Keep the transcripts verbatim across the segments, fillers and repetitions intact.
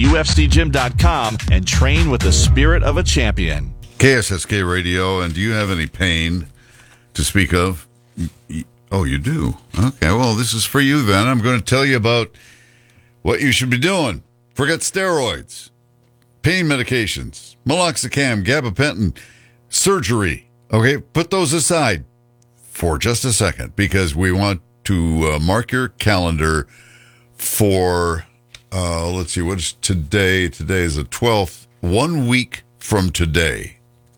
U F C gym dot com and train with the spirit of a champion. K S S K Radio, and do you have any pain to speak of? Oh, you do? Okay, well, this is for you then. I'm going to tell you about what you should be doing. Forget steroids, pain medications, meloxicam, gabapentin, surgery. Okay, put those aside for just a second because we want to uh, mark your calendar for, uh, let's see, what is today? Today is the twelfth. One week from today,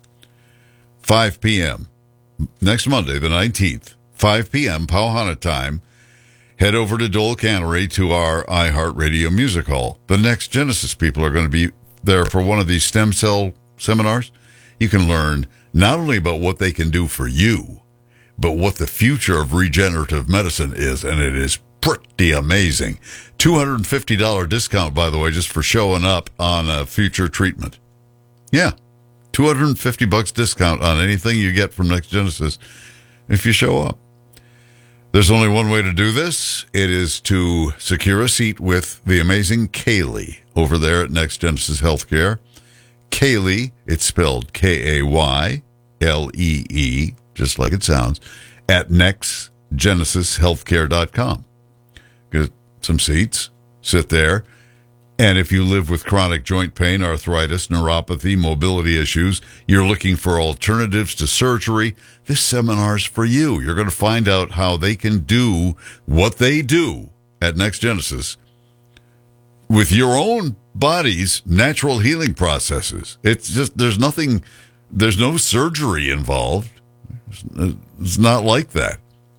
five p.m., next Monday, the nineteenth, five p.m., Pauhana time, head over to Dole Cannery to our iHeartRadio Music Hall. The Next Genesis people are going to be there for one of these stem cell seminars. You can learn not only about what they can do for you, but what the future of regenerative medicine is, and it is pretty amazing. two hundred fifty dollars discount, by the way, just for showing up on a future treatment. Yeah, two hundred fifty bucks discount on anything you get from Next Genesis if you show up. There's only one way to do this. It is to secure a seat with the amazing Kaylee over there at Next Genesis Healthcare. Kaylee, it's spelled K A Y L E E, just like it sounds, at next genesis healthcare dot com. Get some seats, sit there, and if you live with chronic joint pain, arthritis, neuropathy, mobility issues, you're looking for alternatives to surgery, this seminar's for you. You're going to find out how they can do what they do at Next Genesis with your own body's natural healing processes. It's just, there's nothing, there's no surgery involved. It's not like that.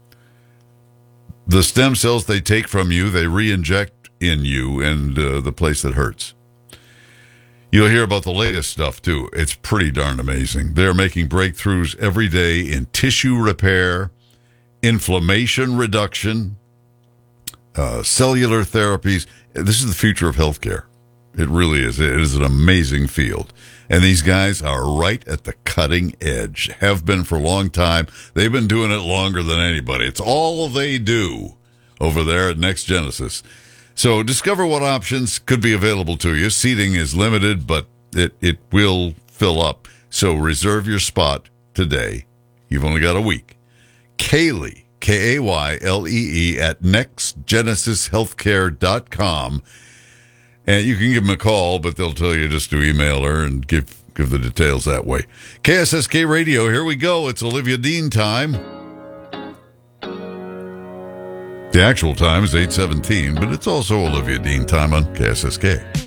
The stem cells they take from you, they re-inject in you and uh, the place that hurts. You'll hear about the latest stuff, too. It's pretty darn amazing. They're making breakthroughs every day in tissue repair, inflammation reduction, uh, cellular therapies. This is the future of healthcare. It really is. It is an amazing field. And these guys are right at the cutting edge, have been for a long time. They've been doing it longer than anybody. It's all they do over there at Next Genesis. So discover what options could be available to you. Seating is limited, but it, it will fill up. So reserve your spot today. You've only got a week. Kaylee, K A Y L E E, at next genesis healthcare dot com. And you can give them a call, but they'll tell you just to email her and give give the details that way. K S S K Radio, here we go. It's Olivia Dean time. The actual time is eight seventeen, but it's also Olivia Dean time on K S S K.